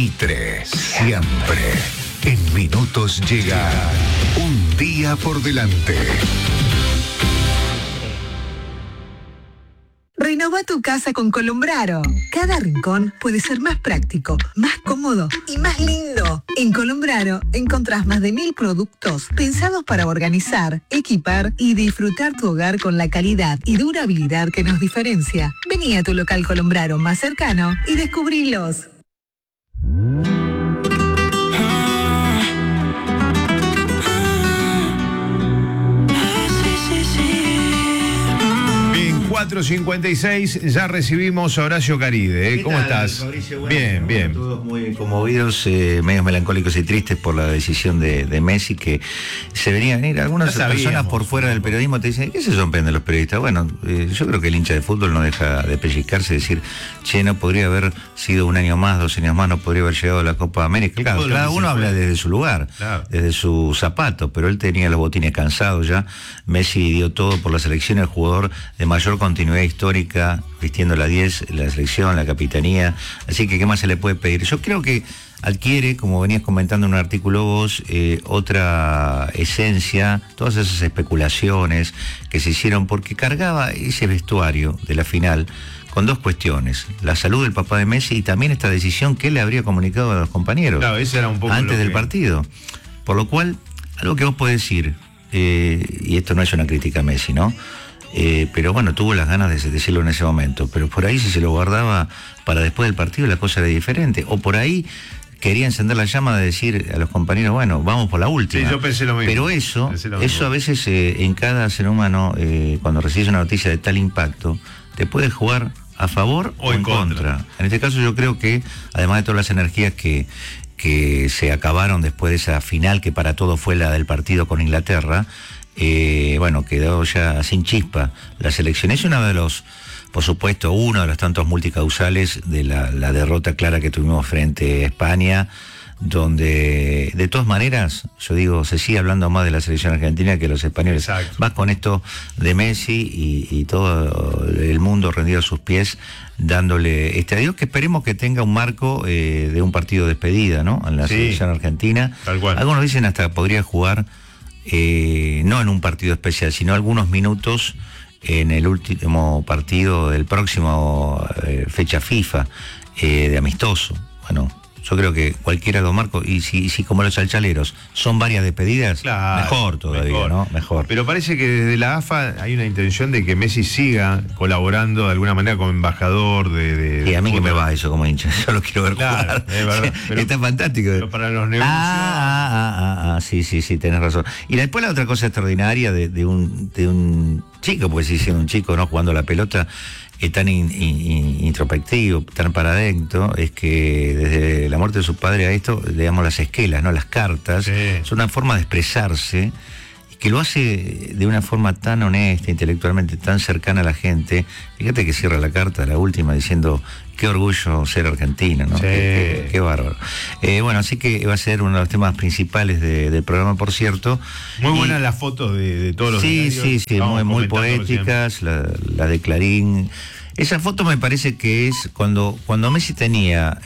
Mitre, siempre. En minutos llega Un Día por Delante. Renova tu casa con Colombraro. Cada rincón puede ser más práctico, más cómodo y más lindo. En Colombraro encontrás más de 1000 productos pensados para organizar, equipar y disfrutar tu hogar con la calidad y durabilidad que nos diferencia. Vení a tu local Colombraro más cercano y descubrilos. 4:56, ya recibimos a Horacio Caride. ¿Cómo estás? Fabricio, bien, bien. Todos muy conmovidos, medios melancólicos y tristes por la decisión de Messi, que se venía a venir. Algunas personas por fuera del periodismo te dicen, ¿qué se sorprenden los periodistas? Bueno, yo creo que el hincha de fútbol no deja de pellizcarse y decir, che, no podría haber sido un año más, 2 años más, no podría haber llegado a la Copa América. Claro, cada uno habla desde su lugar, desde su zapato, pero él tenía los botines cansados ya. Messi dio todo por la selección, el jugador de mayor continuidad histórica, vistiendo la 10, la selección, la capitanía. Así que, ¿qué más se le puede pedir? Yo creo que adquiere, como venías comentando en un artículo vos, otra esencia, todas esas especulaciones que se hicieron, porque cargaba ese vestuario de la final con 2 cuestiones: la salud del papá de Messi y también esta decisión que él le habría comunicado a los compañeros ese era un poco antes del partido. Por lo cual, algo que vos podés decir, y esto no es una crítica a Messi, ¿no? Pero bueno, tuvo las ganas de decirlo en ese momento, pero por ahí si se lo guardaba para después del partido la cosa era diferente, o por ahí quería encender la llama de decir a los compañeros, bueno, vamos por la última. Sí, yo pensé lo mismo. Pero eso a veces en cada ser humano, cuando recibes una noticia de tal impacto, te puede jugar a favor o en contra. En este caso yo creo que, además de todas las energías que se acabaron después de esa final, que para todos fue la del partido con Inglaterra, bueno, quedó ya sin chispa la selección. Es uno de los, por supuesto, uno de los tantos multicausales de la derrota clara que tuvimos frente a España, donde de todas maneras, yo digo, se sigue hablando más de la selección argentina que los españoles. Exacto. Vas con esto de Messi y todo el mundo rendido a sus pies, dándole este adiós, que esperemos que tenga un marco de un partido de despedida, ¿no? En la selección argentina. Tal cual. Algunos dicen hasta podría jugar no en un partido especial, sino algunos minutos en el último partido del próximo fecha FIFA de amistoso. Bueno, yo creo que cualquiera de los marcos, y si como los chalchaleros son varias despedidas, mejor todavía, ¿no? Mejor. Pero parece que desde la AFA hay una intención de que Messi siga colaborando de alguna manera como embajador de y a mí que me va eso como hincha, yo lo quiero ver jugar. Es verdad, pero, está fantástico. Pero para los negocios. Sí, tenés razón. Y después la otra cosa extraordinaria de un chico, porque si siendo un chico, ¿no? Jugando la pelota, tan introspectivo, tan para adentro, es que desde la muerte de su padre a esto, digamos, las esquelas, ¿no? Las cartas, son una forma de expresarse, que lo hace de una forma tan honesta, intelectualmente tan cercana a la gente. Fíjate que cierra la carta, la última, diciendo qué orgullo ser argentino, ¿no? Qué bárbaro. Bueno, así que va a ser uno de los temas principales del programa, por cierto. Muy buenas las fotos de todos los diarios. Sí, muy poéticas, la de Clarín. Esa foto me parece que es cuando Messi tenía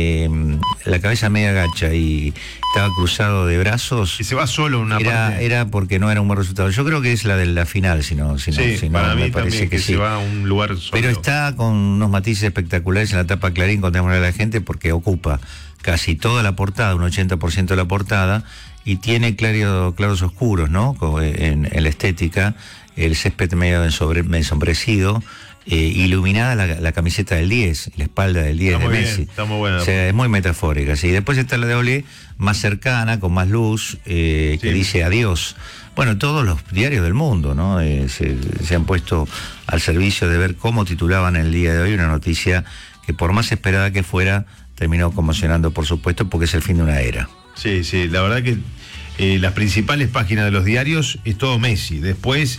la cabeza media gacha y estaba cruzado de brazos. Y se va solo una parte. Era porque no era un buen resultado. Yo creo que es la de la final, si no para mí me parece que sí. Se va a un lugar solo. Pero está con unos matices espectaculares en la tapa Clarín, contémosle a la gente, porque ocupa casi toda la portada, un 80% de la portada, y tiene claros oscuros, ¿no? En la estética, el césped medio ensombrecido, iluminada la camiseta del 10, la espalda del 10 de Messi. Está muy buena. O sea, es muy metafórica. ¿Sí? Después está la de Olé, más cercana, con más luz, que dice adiós. Bueno, todos los diarios del mundo, ¿no? Se han puesto al servicio de ver cómo titulaban el día de hoy una noticia que, por más esperada que fuera, terminó conmocionando, por supuesto, porque es el fin de una era. Sí, la verdad que las principales páginas de los diarios es todo Messi. Después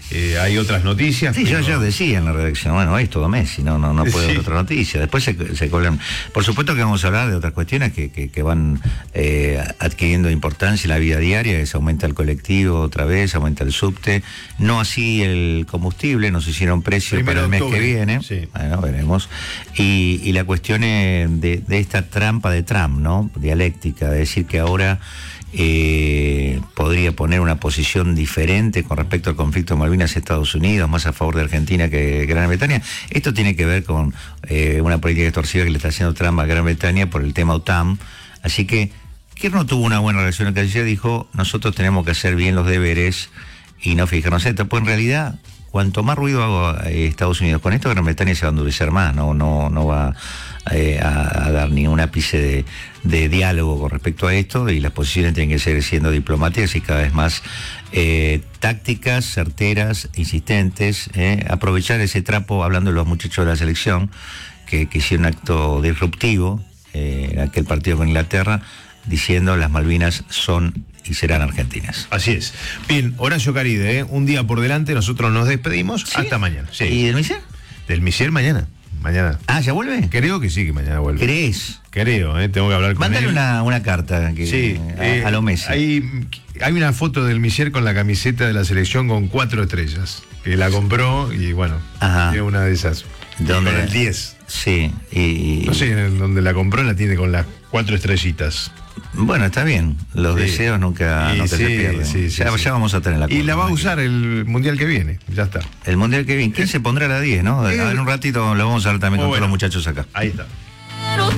hay otras noticias. Sí, pero... yo decía en la redacción, bueno, es todo Messi, no puede haber otra noticia. Después se cobran. Por supuesto que vamos a hablar de otras cuestiones que van adquiriendo importancia en la vida diaria, se aumenta el colectivo otra vez, aumenta el subte, no así el combustible, nos hicieron precios para el mes que viene, sí. Bueno, veremos. Y la cuestión de esta trampa de Trump, ¿no? Dialéctica, de decir que ahora podría poner una posición diferente con respecto al conflicto de Malvinas Estados Unidos, más a favor de Argentina que Gran Bretaña. Esto tiene que ver con una política extorsiva que le está haciendo Trump a Gran Bretaña por el tema OTAN. Así que Kirchner no tuvo una buena reacción. El canciller dijo, nosotros tenemos que hacer bien los deberes y no fijarnos en esto. Pues en realidad, cuanto más ruido haga Estados Unidos con esto, Gran Bretaña se va a endurecer más, no va a dar ningún ápice de diálogo con respecto a esto, y las posiciones tienen que seguir siendo diplomáticas y cada vez más tácticas, certeras, insistentes, aprovechar ese trapo, hablando de los muchachos de la selección, que hicieron un acto disruptivo, aquel partido con Inglaterra, diciendo las Malvinas son y serán argentinas. Así es. Bien, Horacio Caride, un día por delante, nosotros nos despedimos. ¿Sí? Hasta mañana. Sí. ¿Y del Michel? Del Michel mañana. Mañana. Ah, ¿ya vuelve? Creo que sí, que mañana vuelve. ¿Crees? Creo, tengo que hablar con Mándale él. Mándale una carta a lo Messi. Hay una foto del Michel con la camiseta de la selección con 4 estrellas, que la compró y bueno, tiene una de esas. ¿Dónde? Con el 10. Sí. No sé, en donde la compró la tiene con las 4 estrellitas. Bueno, está bien. Los deseos nunca se pierden. Ya vamos a tener la y la va a usar el Mundial que viene. Ya está. El Mundial que viene. ¿Quién se pondrá a la 10, no? A ver, un ratito lo vamos a hablar también con todos los muchachos acá. Ahí está.